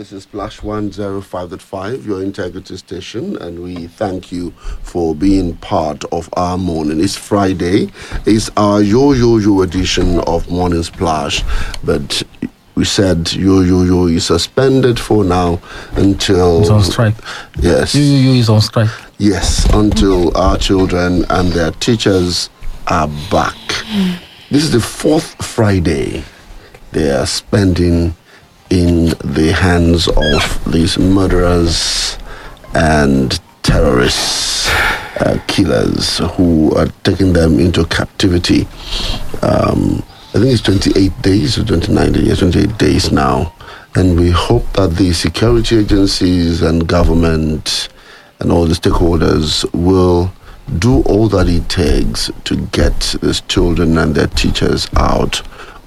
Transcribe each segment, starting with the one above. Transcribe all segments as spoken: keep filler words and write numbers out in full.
This is Splash one oh five point five, your integrity station, and we thank you for being part of our morning. It's Friday. It's our yo-yo-yo edition of Morning Splash, but we said yo-yo-yo is suspended for now until... It's on strike. Yes. Yo-yo-yo is on strike. Yes, until our children and their teachers are back. This is the fourth Friday they are spending in the hands of these murderers and terrorists, uh, killers who are taking them into captivity. Um, I think it's twenty-eight days or twenty-nine days, twenty-eight days now. And we hope that the security agencies and government and all the stakeholders will do all that it takes to get these children and their teachers out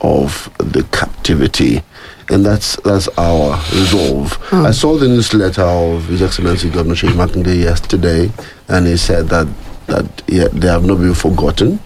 of the captivity. And that's that's our resolve. Mm. I saw the newsletter of His Excellency Governor Seyi Makinde yesterday, and he said that that yeah, they have not been forgotten.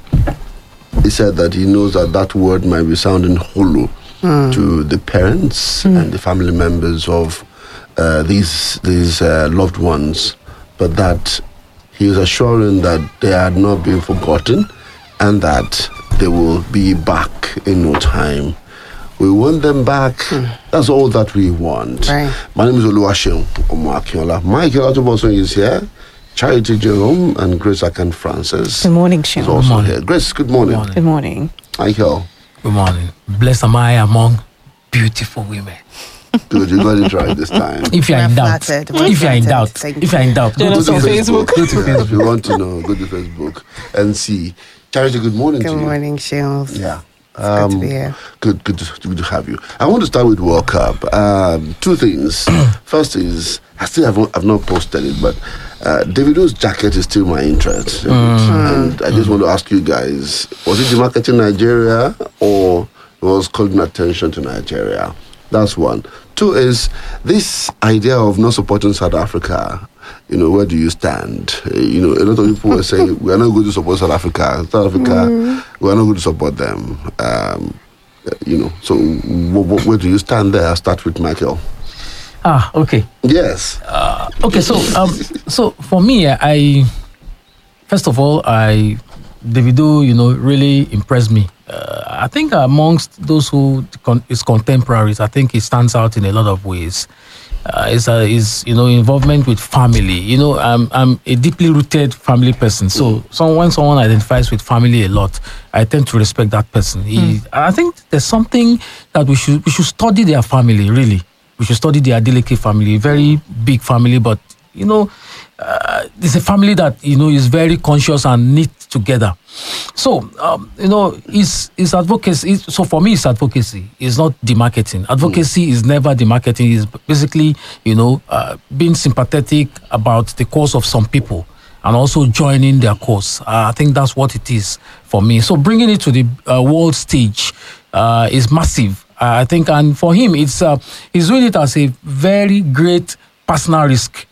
He said that he knows that that word might be sounding hollow mm. to the parents mm. and the family members of uh, these these uh, loved ones, but that he is assuring that they had not been forgotten and that they will be back in no time. We want them back. Hmm. That's all that we want. Right. My name is Oluwaseun Omoakinola. Michael Atubosun is here. Charity Jerome and Grace Akan Francis. Good morning, Sean. Is also here. Grace, good morning. Good morning. Good morning. Michael. Good morning. Blessed am I among beautiful women. Good, you got it right this time. If you're in We're doubt, flattered. We're if you're in flattered. doubt, Thank if you're in doubt, Join go us to on Facebook. Facebook. Go to Yeah, if you Facebook. want to know, go to Facebook and see. Charity, good morning Good to you. morning, Sean. Yeah. It's good to be here. Good, good to, good to have you. I want to start with World Cup. Um, two things. First is, I still haven't, I've not posted it, but uh, Davido's jacket is still my interest. And I just want to ask you guys, was it the market in Nigeria or was calling attention to Nigeria? That's one. Two is this idea of not supporting South Africa. You know, where do you stand? Uh, you know, a lot of people were saying, we are not going to support South Africa. South Africa, mm. we are not going to support them. Um, you know, so w- w- where do you stand there? I'll start with Michael. Ah, okay. Yes. Uh, okay, so um, so for me, I first of all, I Davido, you know, really impressed me. Uh, I think amongst those who con- is contemporaries, I think he stands out in a lot of ways. Uh, is uh, is you know involvement with family. You know, I'm I'm a deeply rooted family person. So, mm. so when someone identifies with family a lot, I tend to respect that person. He, mm. I think there's something that we should we should study their family. Really, we should study their Adeleke family. Very big family, but you know, uh, it's a family that you know is very conscious and knit together. So, um, you know, his, his advocacy, so for me, it's advocacy. It's not the marketing. Advocacy mm. is never the marketing. It's basically, you know, uh, being sympathetic about the cause of some people and also joining their cause. Uh, I think that's what it is for me. So bringing it to the uh, world stage uh, is massive. Uh, I think, and for him, it's uh, he's doing it as a very great personal risk.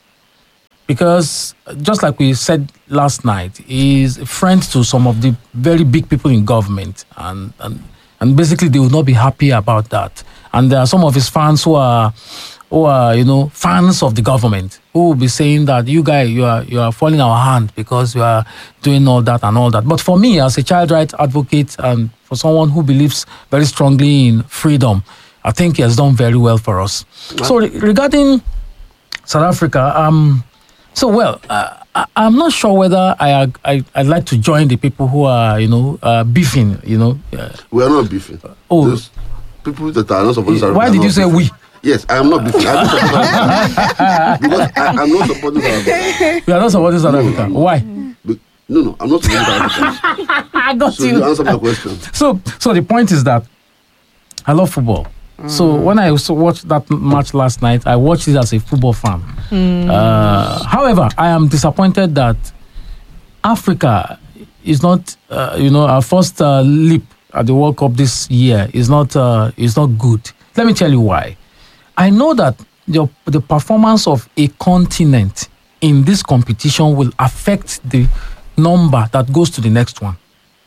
Because just like we said last night, he's a friend to some of the very big people in government. And, and and basically they will not be happy about that. And there are some of his fans who are who are, you know, fans of the government, who will be saying that you guys, you are you are falling our hand because you are doing all that and all that. But for me, as a child rights advocate and for someone who believes very strongly in freedom, I think he has done very well for us. So re- regarding South Africa, um. So, well, uh, I, I'm not sure whether I, I, I'd like to join the people who are, you know, uh, beefing, you know. Uh, we are not beefing. Oh. Those people that are not supposed to... Why did you say beefing. we? Yes, I am not beefing. I'm not supporting because I, I'm not supporting South Africa. You are not supporting South No, Africa. no. Why? Be- No, no, I'm not supporting South Africa. I got So you. you answer my question. So, so the point is that I love football. So when I also watched that match last night, I watched it as a football fan. Mm. Uh, however, I am disappointed that Africa is not, uh, you know, our first uh, leap at the World Cup this year is not uh, is not good. Let me tell you why. I know that the, the performance of a continent in this competition will affect the number that goes to the next one.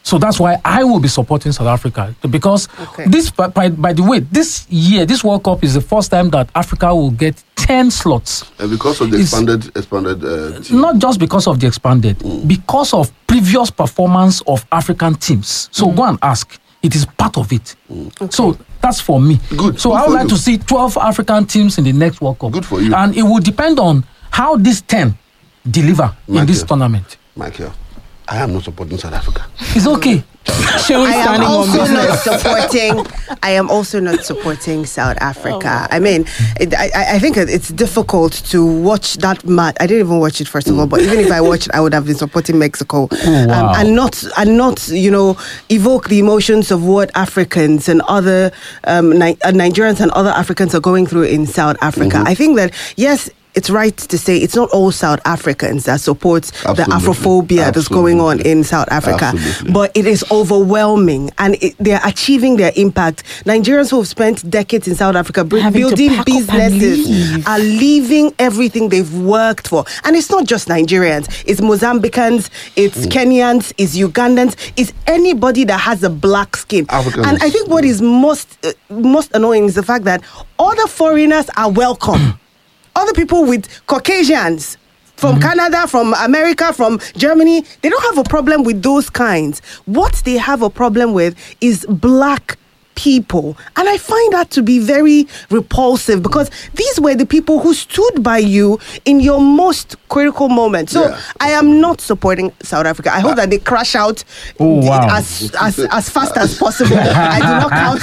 So that's why I will be supporting South Africa, because Okay. this, by, by, by the way, this year, this World Cup is the first time that Africa will get ten slots. And because of the It's- expanded expanded uh, team. Not just because of the expanded, because of previous performance of African teams. So go and ask. It is part of it. So that's for me. Good, So good I would for like you. to see twelve African teams in the next World Cup. Good for you. And it will depend on how these ten deliver in this Michael. tournament. Michael, I am not supporting South Africa. It's okay. Shall we I am standing on also business? not supporting. I am also not supporting South Africa. I mean, it, I, I I think it's difficult to watch that match. I didn't even watch it first of all, but even if I watched it, I would have been supporting Mexico, wow. um, and not and not you know evoke the emotions of what Africans and other um, Ni- uh, Nigerians and other Africans are going through in South Africa. I think that yes. It's right to say it's not all South Africans that support the Absolutely. Afrophobia that's going on Absolutely. in South Africa, Absolutely. but it is overwhelming, and it, they're achieving their impact. Nigerians who have spent decades in South Africa br- Having to building pack up and businesses leave. are leaving everything they've worked for. And it's not just Nigerians, it's Mozambicans, it's Kenyans, it's Ugandans, it's anybody that has a black skin. Africans. And I think what is most uh, most annoying is the fact that other foreigners are welcome. Other people with Caucasians from Canada, from America, from Germany, they don't have a problem with those kinds. What they have a problem with is black people. And I find that to be very repulsive, because these were the people who stood by you in your most critical moment. So Yeah. I am not supporting South Africa. I hope that they crash out Oh, d- wow. as, as, as fast as possible. I do not count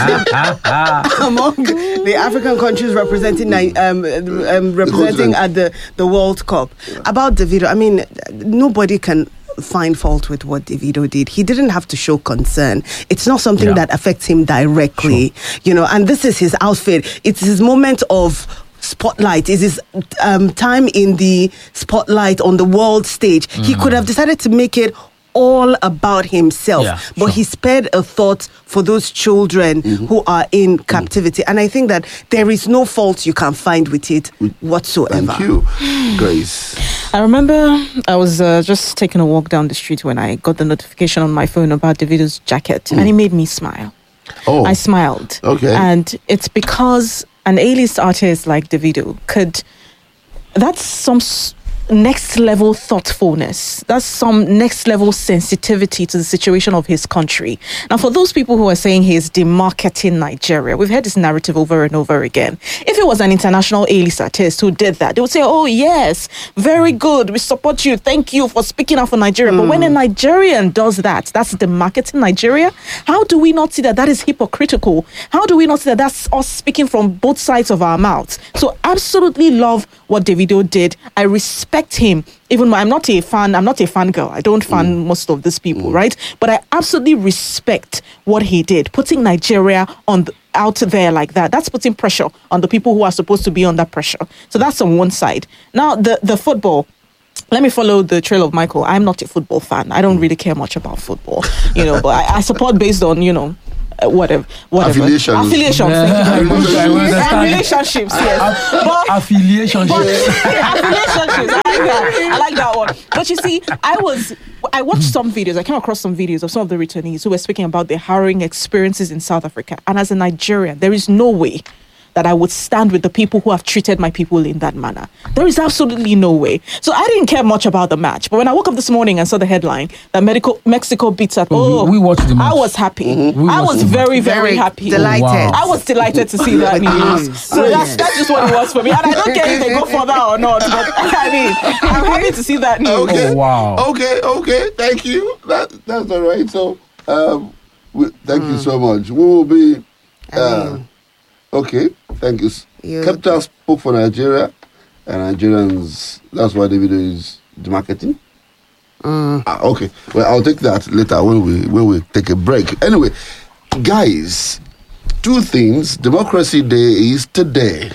them among the African countries representing Ni- um, um, representing continent. at the, the World Cup. About Davido, I mean, nobody can find fault with what Davido did. He didn't have to show concern. It's not something Yeah. that affects him directly, you know, and this is his outfit. It's his moment of spotlight. It's his um, time in the spotlight on the world stage. He could have decided to make it all about himself, Yeah, but sure. he spared a thought for those children who are in captivity. And I think that there is no fault you can find with it whatsoever. Thank you, Grace. I remember I was uh, just taking a walk down the street when I got the notification on my phone about Davido's jacket, and it made me smile. Oh, I smiled. Okay. And it's because an A-list artist like Davido could, that's some s- next level thoughtfulness. That's some next level sensitivity to the situation of his country. Now, for those people who are saying he is demarketing Nigeria, we've heard this narrative over and over again. If it was an international A-list artist who did that, they would say, oh, yes, very good. We support you. Thank you for speaking out for Nigeria. But when a Nigerian does that, that's demarketing Nigeria. How do we not see that that is hypocritical? How do we not see that that's us speaking from both sides of our mouths? So absolutely love what Davido did. I respect him, even though I'm not a fan, I'm not a fan girl. I don't fan most of these people, right? But I absolutely respect what he did, putting Nigeria on the, out there like that. That's putting pressure on the people who are supposed to be under pressure. So that's on one side. Now, the, the football. Let me follow the trail of Michael. I'm not a football fan. I don't really care much about football, you know, but I, I support based on, you know, uh, whatever, whatever. Affiliations. Affiliations. Yeah, Thank you very much. I understand. And relationships, yes. But Affiliation. but relationships, I like that. I like that one. But you see, I was I watched some videos. I came across some videos of some of the returnees who were speaking about their harrowing experiences in South Africa. And as a Nigerian, there is no way that I would stand with the people who have treated my people in that manner. There is absolutely no way. So I didn't care much about the match. But when I woke up this morning and saw the headline that Medical, Mexico beats at, Oh, oh, we- we watched the match. I was happy. We I watched was the match. very, very, Very happy. delighted. Wow. I was delighted to see that news. So that's, that's just what it was for me. And I don't care if they go further or not. But I mean, I'm happy to see that news. Okay. Oh, wow. Okay, okay. Thank you. That that's all right. So, um, we, thank you so much. We will be. Uh, okay. Thank you. You- Capital spoke for Nigeria, and Nigerians. That's why Davido is demarketing. Ah, okay. Well, I'll take that later when we when we take a break. Anyway, guys, two things. Democracy Day is today.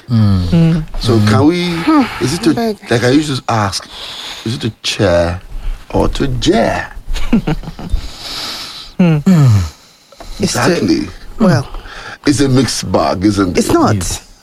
So can we? Is it to, like I used to ask? Is it to chair or to jair? It's to- Exactly. well, It's a mixed bag, isn't it? it's not.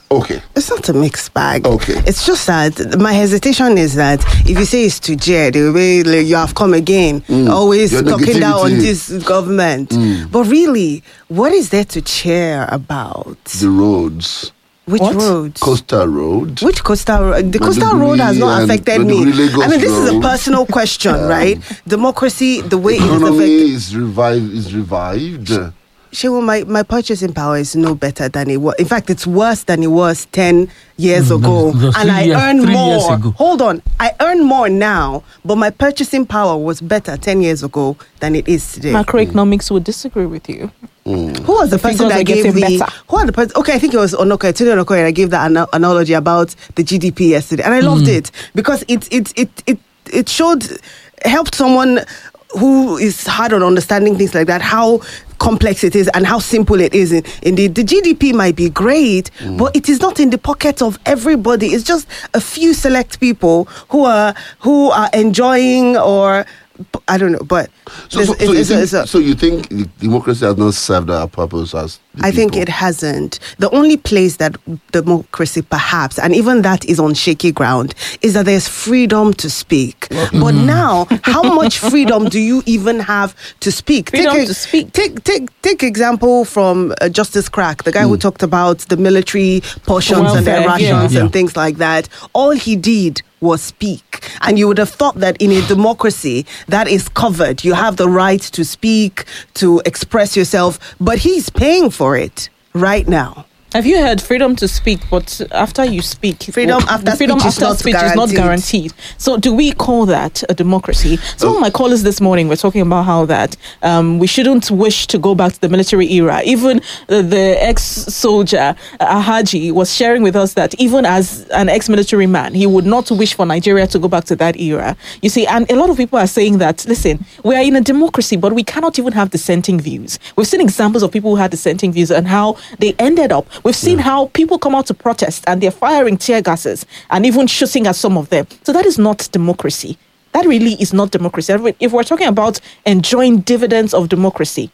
Okay. It's not a mixed bag. Okay. It's just that my hesitation is that if you say it's to jail, the way like, you have come again, always Your talking down on negativity. this government. But really, what is there to cheer about? The roads. Which What? roads? Coastal Road. Which coastal road? The coastal Maiduguri road has not and affected me. Maiduguri Lagos I mean, this is a Road. personal question, right? Democracy, the way it is Economy affected. is revived. Is revived. Shewa, my, my purchasing power is no better than it was. In fact, it's worse than it was ten years Mm, ago. those- those and three I years- earn three years more. ago. Hold on. I earn more now, but my purchasing power was better ten years ago than it is today. Macroeconomics would disagree with you. Who was the person figures that are gave getting the... better. Who are the person... Okay, I think it was Onokoye, Tunde Onokoye that gave that ana- analogy about the G D P yesterday. And I loved it because it, it, it, it, it showed... helped someone who is hard on understanding things like that, how complex it is and how simple it is. Indeed, the G D P might be great, but it is not in the pocket of everybody. It's just a few select people who are who are enjoying, or I don't know. But So, so, it's- so, you it's- think, it's a- so you think the democracy has not served our purpose as the I think people? it hasn't. The only place that democracy perhaps, and even that is on shaky ground, is that there's freedom to speak. But now, how much freedom do you even have to speak? Freedom take a- to speak. Take take take example from uh, Justice Crack, the guy who talked about the military portions and their Welfare, rations yeah. and things like that. All he did was speak. And you would have thought that in a democracy that is covered. You have the right to speak, to express yourself, but he's paying for it right now. Have you heard freedom to speak, but after you speak, Freedom well, after freedom speech is after not speech is not guaranteed. guaranteed. So, do we call that a democracy? Some of my callers this morning were talking about how that um, we shouldn't wish to go back to the military era. Even uh, the ex-soldier uh, Ahaji was sharing with us that even as an ex-military man, he would not wish for Nigeria to go back to that era. You see, and a lot of people are saying that, listen, we are in a democracy, but we cannot even have dissenting views. We've seen examples of people who had dissenting views and how they ended up. We've seen how people come out to protest and they're firing tear gases and even shooting at some of them. So that is not democracy. That really is not democracy. If we're talking about enjoying dividends of democracy,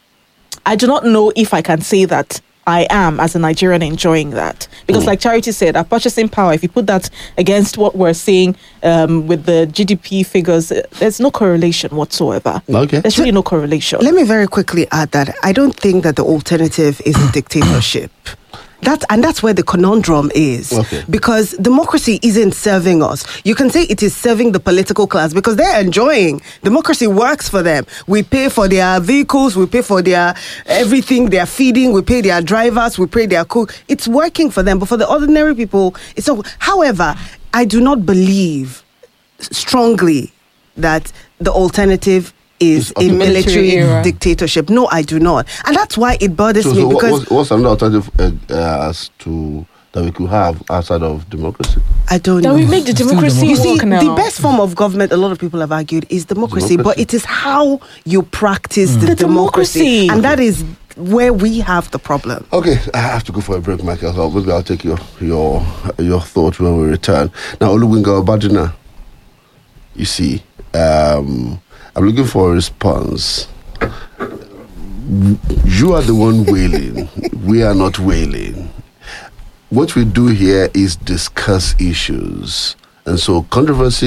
I do not know if I can say that I am, as a Nigerian, enjoying that. Because like Charity said, our purchasing power, if you put that against what we're seeing um, with the G D P figures, uh, there's no correlation whatsoever. Okay. There's really no correlation. Let me very quickly add that I don't think that the alternative is a dictatorship. That's, and that's where the conundrum is. Okay. Because democracy isn't serving us. You can say it is serving the political class because they're enjoying. Democracy works for them. We pay for their vehicles, we pay for their everything they're feeding, we pay their drivers, we pay their cook. It's working for them. But for the ordinary people, it's not. However, I do not believe strongly that the alternative is It's a a military military era. dictatorship. No, I do not. And that's why it bothers So, me so what, because what's, what's another alternative uh, uh, as to that we could have outside of democracy? I don't That know. we make the Still democracy You see, work now. the best form of government, a lot of people have argued, is democracy, but Democracy. it is how you practice the, The democracy. democracy. And that is where we have the problem. Okay, I have to go for a break, Michael. So maybe I'll take your your your thoughts when we return. Now, Oluwinga Obadina, you see, um, I'm looking for a response. You are the one wailing. We are not wailing. What we do here is discuss issues. And so controversy